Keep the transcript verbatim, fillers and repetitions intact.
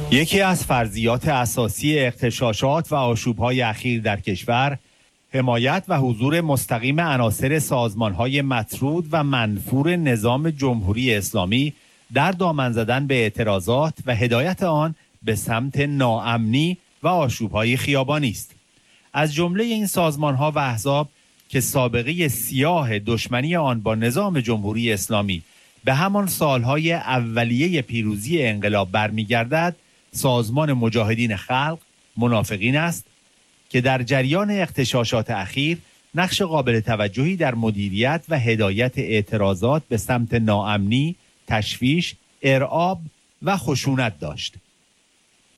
یکی از فرضیات اساسی اغتشاشات و آشوب‌های اخیر در کشور، حمایت و حضور مستقیم عناصر سازمان‌های مطرود و منفور نظام جمهوری اسلامی در دامن زدن به اعتراضات و هدایت آن به سمت ناامنی و آشوب‌های خیابانی است. از جمله این سازمان‌ها و احزاب که سابقه سیاه دشمنی آن با نظام جمهوری اسلامی به همان سالهای اولیه پیروزی انقلاب برمیگردد، سازمان مجاهدین خلق منافقین است که در جریان اغتشاشات اخیر نقش قابل توجهی در مدیریت و هدایت اعتراضات به سمت ناامنی، تشویش، ارعاب و خشونت داشت.